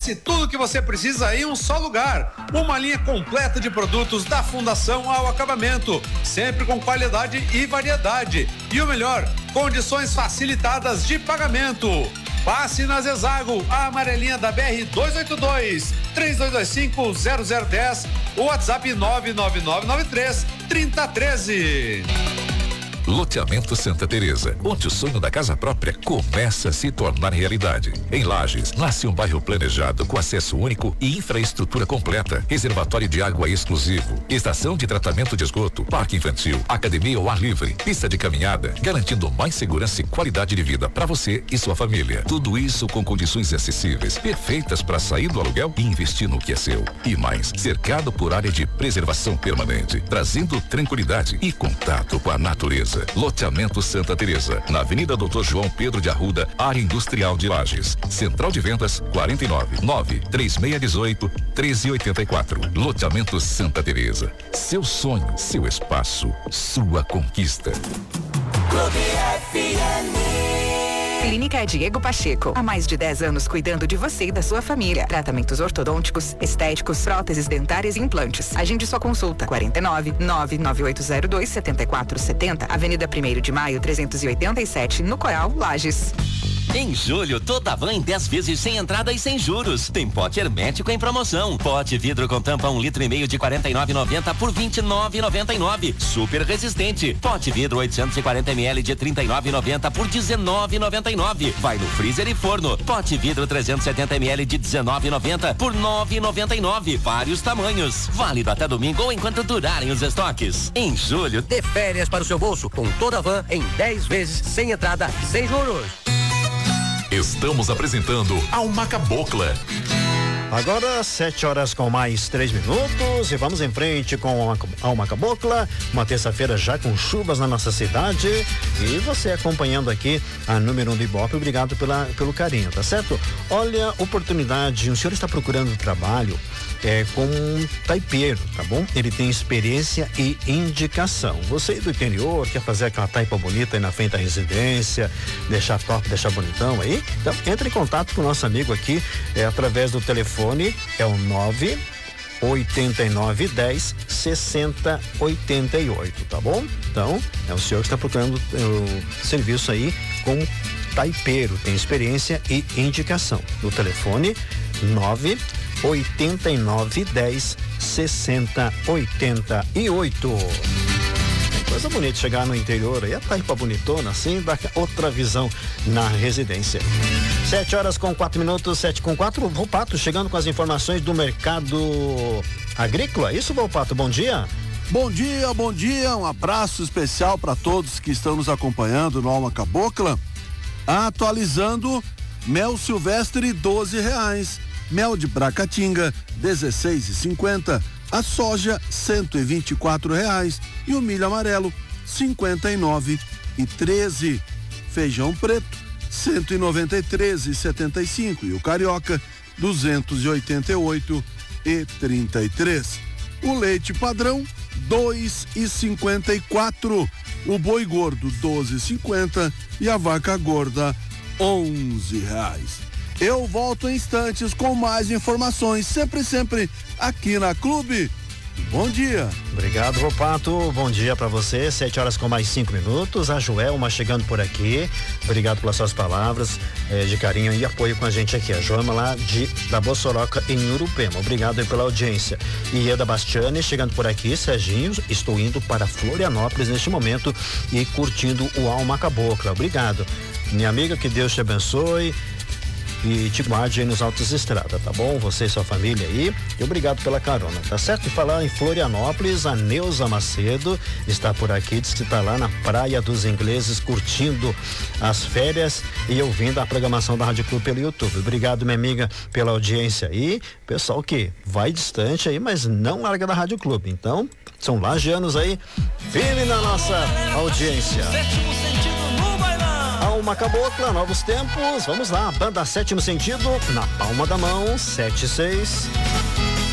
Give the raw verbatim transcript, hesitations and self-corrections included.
Oferece tudo o que você precisa em um só lugar. Uma linha completa de produtos da fundação ao acabamento, sempre com qualidade e variedade. E o melhor, condições facilitadas de pagamento. Passe na Zezago, a amarelinha da B R duzentos e oitenta e dois, três dois dois cinco, zero zero um zero, ou WhatsApp nove nove nove nove três, três zero um três. Loteamento Santa Teresa, onde o sonho da casa própria começa a se tornar realidade. Em Lages, nasce um bairro planejado com acesso único e infraestrutura completa, reservatório de água exclusivo, estação de tratamento de esgoto, parque infantil, academia ao ar livre, pista de caminhada, garantindo mais segurança e qualidade de vida para você e sua família. Tudo isso com condições acessíveis, perfeitas para sair do aluguel e investir no que é seu. E mais, cercado por área de preservação permanente, trazendo tranquilidade e contato com a natureza. Loteamento Santa Teresa, na Avenida Doutor João Pedro de Arruda, área industrial de Lages. Central de vendas quarenta e nove, nove três seis um oito, treze oitenta e quatro. Loteamento Santa Teresa. Seu sonho, seu espaço, sua conquista. Clube F M. Clínica Diego Pacheco. Há mais de dez anos cuidando de você e da sua família. Tratamentos ortodônticos, estéticos, próteses dentárias e implantes. Agende sua consulta. quarenta e nove, nove nove oito zero dois, sete quatro sete zero. Avenida primeiro de Maio, trezentos e oitenta e sete, no Coral, Lages. Em julho, toda van em dez vezes sem entrada e sem juros. Tem pote hermético em promoção. Pote vidro com tampa um litro e meio de quarenta e nove reais e noventa centavos por vinte e nove reais e noventa e nove centavos. Super resistente. Pote vidro oitocentos e quarenta mililitros de trinta e nove reais e noventa centavos por dezenove reais e noventa e nove centavos. Vai no freezer e forno. Pote vidro trezentos e setenta mililitros de dezenove reais e noventa centavos por nove reais e noventa e nove centavos. Vários tamanhos. Válido até domingo ou enquanto durarem os estoques. Em julho, dê férias para o seu bolso com toda van em dez vezes sem entrada e sem juros. Estamos apresentando Alma Cabocla. Agora, sete horas com mais três minutos e vamos em frente com a Alma Cabocla. Uma terça-feira já com chuvas na nossa cidade. E você acompanhando aqui a número um do Ibope, obrigado pela, pelo carinho, tá certo? Olha, oportunidade, o senhor está procurando trabalho é, com um taipeiro, tá bom? Ele tem experiência e indicação. Você do interior quer fazer aquela taipa bonita aí na frente da residência, deixar top, deixar bonitão aí? Então, entre em contato com o nosso amigo aqui é, através do telefone, é o nove oitenta e nove dez sessenta oitenta e oito, tá bom? Então, é o senhor que está procurando o serviço aí com taipeiro, tem experiência e indicação. No telefone nove oitenta e nove dez sessenta oitenta e oito. Coisa bonita chegar no interior aí, a taipa bonitona, assim, dá outra visão na residência. Sete horas com quatro minutos, sete com quatro. Volpato chegando com as informações do mercado agrícola. Isso, Volpato, bom dia. Bom dia, bom dia. Um abraço especial para todos que estão nos acompanhando no Alma Cabocla. Atualizando, mel silvestre doze reais, mel de Bracatinga dezesseis e cinquenta, a soja cento e vinte e quatro reais e o milho amarelo cinquenta e nove e treze, feijão preto cento e noventa e três e setenta e cinco e o carioca duzentos e oitenta e oito e trinta e três. O leite padrão dois e cinquenta e quatro, o boi gordo doze e cinquenta e a vaca gorda onze reais. Eu volto em instantes com mais informações, sempre, sempre aqui na Clube. Bom dia. Obrigado, Volpato. Bom dia para você. Sete horas com mais cinco minutos. A Joelma chegando por aqui. Obrigado pelas suas palavras eh, de carinho e apoio com a gente aqui. A Joelma lá de da Bossoroca em Urupema. Obrigado aí pela audiência. E Eda Bastiani chegando por aqui. Serginho, estou indo para Florianópolis neste momento e curtindo o Alma Cabocla. Obrigado. Minha amiga, que Deus te abençoe e te guarde aí nos altos estradas, tá bom? Você e sua família aí, e obrigado pela carona, tá certo? E falar em Florianópolis, a Neuza Macedo está por aqui, diz que está lá na Praia dos Ingleses curtindo as férias e ouvindo a programação da Rádio Clube pelo YouTube. Obrigado, minha amiga, pela audiência aí. Pessoal que vai distante aí, mas não larga da Rádio Clube. Então, são lagianos aí, firme na nossa audiência. Sétimo sentido no bailão. Alma Cabocla, novos tempos, vamos lá, banda Sétimo Sentido, na palma da mão, sete seis.